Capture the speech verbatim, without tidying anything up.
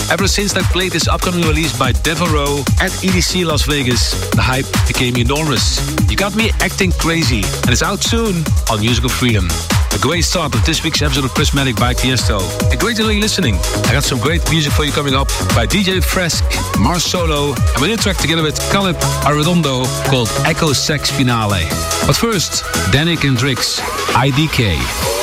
Ever since I played this upcoming release by Devereaux at E D C Las Vegas, the hype became enormous. You Got Me Acting Crazy, and it's out soon on Musical Freedom. A great start of this week's episode of Prismatic by Tiesto. A great early listening. I got some great music for you coming up by D J Fresk, Mars Solo, and my new track together with Caleb Arredondo called Echo Sex Finale. But first, Danik and Drix, I D K.